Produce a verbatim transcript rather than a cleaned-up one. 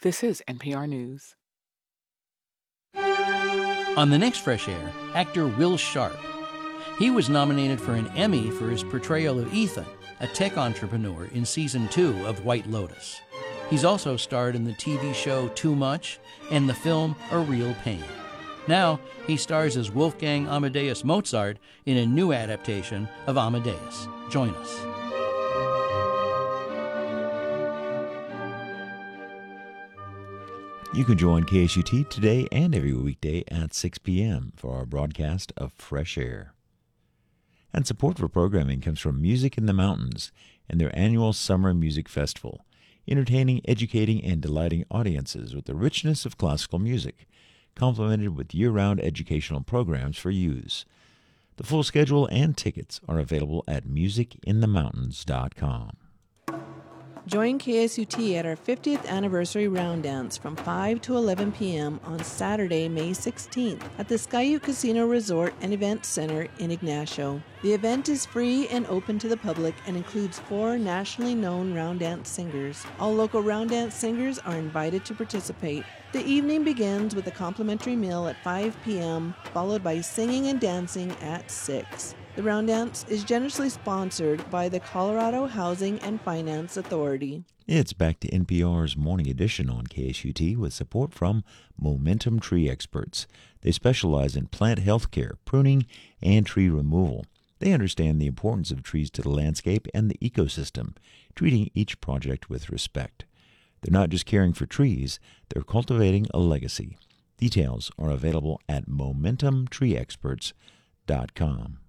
This is N P R News. On the next Fresh Air, actor Will Sharp. He was nominated for an Emmy for his portrayal of Ethan, a tech entrepreneur in season two of White Lotus. He's also starred in the T V show Too Much and the film A Real Pain. Now, he stars as Wolfgang Amadeus Mozart in a new adaptation of Amadeus. Join us. You can join K S U T today and every weekday at six p.m. for our broadcast of Fresh Air. And support for programming comes from Music in the Mountains and their annual Summer Music Festival, entertaining, educating, and delighting audiences with the richness of classical music, complemented with year-round educational programs for youths. The full schedule and tickets are available at music in the mountains dot com. Join K S U T at our fiftieth anniversary round dance from five to eleven p.m. on Saturday, May sixteenth at the Skyute Casino Resort and Event Center in Ignacio. The event is free and open to the public and includes four nationally known round dance singers. All local round dance singers are invited to participate. The evening begins with a complimentary meal at five p.m., followed by singing and dancing at six. The round dance is generously sponsored by the Colorado Housing and Finance Authority. It's back to N P R's Morning Edition on K S U T with support from Momentum Tree Experts. They specialize in plant health care, pruning, and tree removal. They understand the importance of trees to the landscape and the ecosystem, treating each project with respect. They're not just caring for trees, they're cultivating a legacy. Details are available at momentum tree experts dot com.